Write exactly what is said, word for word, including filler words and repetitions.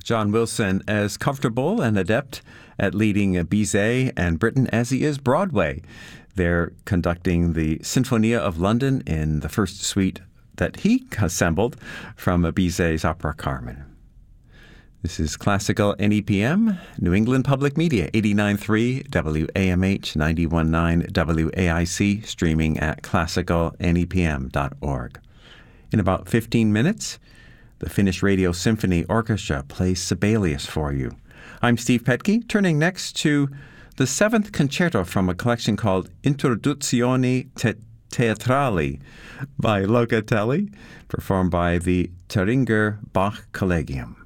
John Wilson, as comfortable and adept at leading Bizet and Britain as he is Broadway. They're conducting the Sinfonia of London in the first suite that he assembled from Bizet's opera Carmen. This is Classical N E P M, New England Public Media, eighty-nine point three W A M H, ninety-one point nine W A I C, streaming at classical N E P M dot org. In about fifteen minutes, the Finnish Radio Symphony Orchestra plays Sibelius for you. I'm Steve Petke, turning next to the seventh concerto from a collection called Introduzioni Te- Teatrali by Locatelli, performed by the Thüringer Bach Collegium.